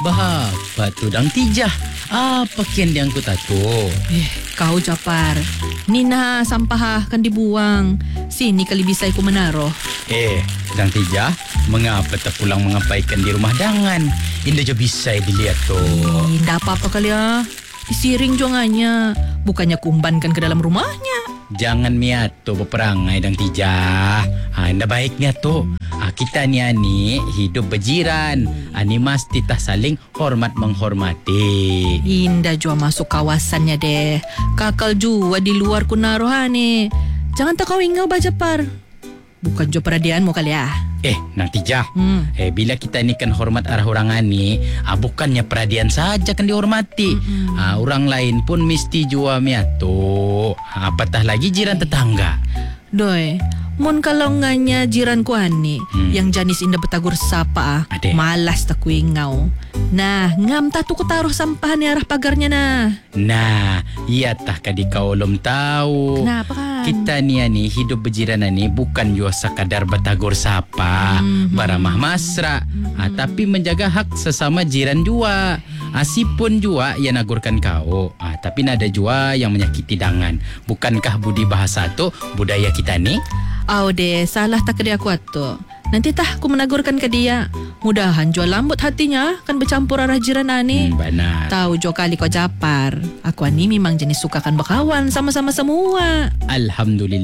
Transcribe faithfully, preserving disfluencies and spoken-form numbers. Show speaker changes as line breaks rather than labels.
Bahapa tu dang tijah. Apa kian yang ku tato?
Eh, kau Japar. Ni na sampah kan dibuang. Sini kali bisa aku menaruh.
Eh, dang tijah, mengapa tak pulang mengapaikan di rumah dangan? Indah jo bisa dilihat tu.
Eh, ndak apa-apa kali ya. Disiring jongannya. Bukannya kumbankan ke dalam rumahnya.
Jangan miato berperangai dang tijah. Ha, indah baiknya tu. Ha, kita ni ani hidup berjiran. Ani mesti tak saling hormat menghormati.
Indah jua masuk kawasannya deh. Kakal jua di luar kunarohane. Jangan tak kau ingau Bajapar. Bukan jua peradianmu kali ya.
Eh, nang tijah.
Hmm.
Eh, bila kita ni kan hormat arah orang ani, ah, bukannya peradian saja kan dihormati.
Mm-hmm.
Ah, orang lain pun mesti jua miato. Ah, apatah lagi jiran tetangga.
Doi, mun kalau nganya jiranku ani
Hmm.
yang janis indah betagur sapa,
Ade.
malas tak ku ingau. Nah, ngam tatu ku taruh sampah ni arah pagarnya nah.
Nah, iya tah kadi kau belum tahu.
Kenapa kan?
Kita ni ani hidup berjiran ni bukan jua sekadar betagur sapa,
Mhm.
baramah masra, ah, tapi menjaga hak sesama jiran jua. Asipun jua yang nagurkan kau, ah, tapi nada jua yang menyakiti dangan. Bukankah budi bahasa tu budaya kita ni?
Au deh, salah tak ke dia aku atu. Nanti tah ku menagurkan ke dia. Mudahan jual lambut hatinya kan bercampur arah jiran ani.
Hmm, benar.
Tahu jo kali kau Japar. Aku ani memang jenis sukakan berkawan sama-sama semua.
Alhamdulillah.